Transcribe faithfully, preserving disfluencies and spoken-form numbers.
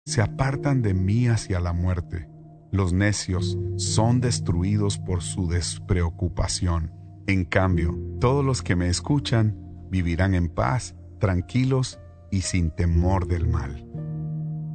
se apartan de mí hacia la muerte. Los necios son destruidos por su despreocupación. En cambio, todos los que me escuchan vivirán en paz, tranquilos y sin temor del mal.